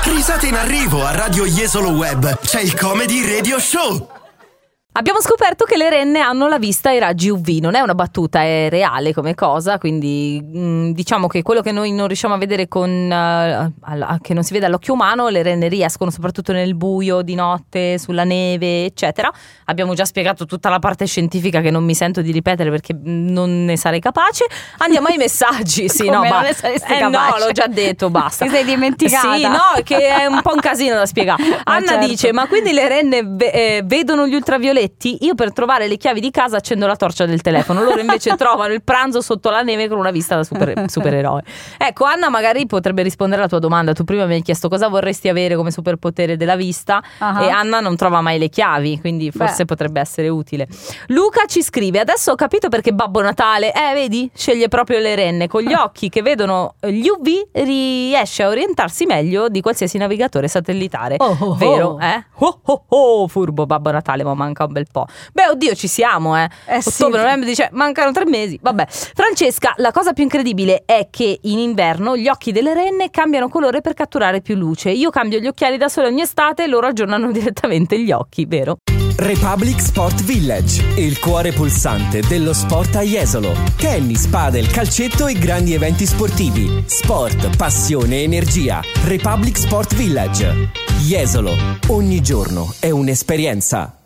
Risate in arrivo a Radio Jesolo Web. C'è il Comedy Radio Show. Abbiamo scoperto che le renne hanno la vista ai raggi UV, non è una battuta, è reale come cosa, quindi diciamo che quello che noi non riusciamo a vedere che non si vede all'occhio umano, le renne riescono soprattutto nel buio, di notte, sulla neve, eccetera. Abbiamo già spiegato tutta la parte scientifica che non mi sento di ripetere perché non ne sarei capace. Andiamo ai messaggi. Sì, non ne saresti capace? No, l'ho già detto, basta. Ti sei dimenticata? Sì, no, che è un po' un casino da spiegare. Anna certo. dice: ma quindi le renne vedono gli ultravioletti? Io per trovare le chiavi di casa accendo la torcia del telefono, loro invece trovano il pranzo sotto la neve con una vista da supereroe. Ecco, Anna magari potrebbe rispondere alla tua domanda. Tu prima mi hai chiesto cosa vorresti avere come superpotere della vista, e Anna non trova mai le chiavi, quindi forse potrebbe essere utile. Luca ci scrive: adesso ho capito perché Babbo Natale, vedi, sceglie proprio le renne. Con gli occhi che vedono gli UV riesce a orientarsi meglio di qualsiasi navigatore satellitare. Vero? Furbo Babbo Natale, ma manca un bel po'. Beh, oddio, ci siamo, ottobre, novembre, dice mancano 3 mesi. Vabbè. Francesca, la cosa più incredibile è che in inverno gli occhi delle renne cambiano colore per catturare più luce. Io cambio gli occhiali da sole ogni estate e loro aggiornano direttamente gli occhi, vero? Republic Sport Village, il cuore pulsante dello sport a Jesolo. Tennis, padel, calcetto e grandi eventi sportivi. Sport, passione, energia. Republic Sport Village. Jesolo, ogni giorno è un'esperienza.